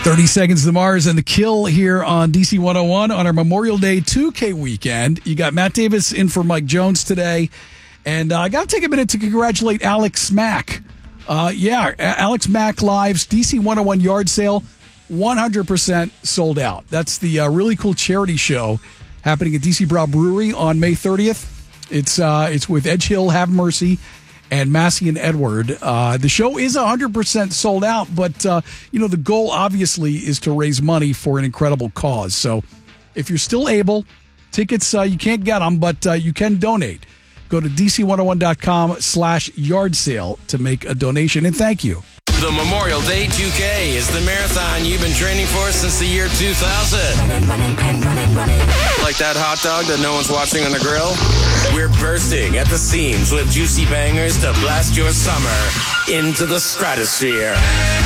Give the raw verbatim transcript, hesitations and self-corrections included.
thirty Seconds to Mars and The Kill here on D C one oh one on our Memorial Day two K weekend. You got Matt Davis in for Mike Jones today. And uh, I got to take a minute to congratulate Alex Mack. Uh, yeah, Alex Mack Live's D C one oh one yard sale, one hundred percent sold out. That's the uh, really cool charity show happening at D C Brau Brewery on May thirtieth. It's uh, it's with Edge Hill, Have Mercy, and Massey and Edward. Uh, the show is one hundred percent sold out, but, uh, you know, the goal obviously is to raise money for an incredible cause. So if you're still able, tickets, uh, you can't get them, but uh, you can donate. Go to D C one oh one dot com slash yard sale to make a donation, and thank you. The Memorial Day two K is the marathon you've been training for since the year two thousand. Like that hot dog that no one's watching on the grill? We're bursting at the seams with juicy bangers to blast your summer into the stratosphere.